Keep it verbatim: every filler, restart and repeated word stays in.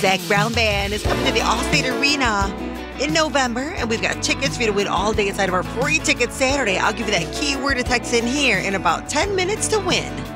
Zac Brown Band is coming to the Allstate Arena in November, and we've got tickets for you to win all day inside of our free ticket Saturday. I'll give you that keyword to text in here in about ten minutes to win.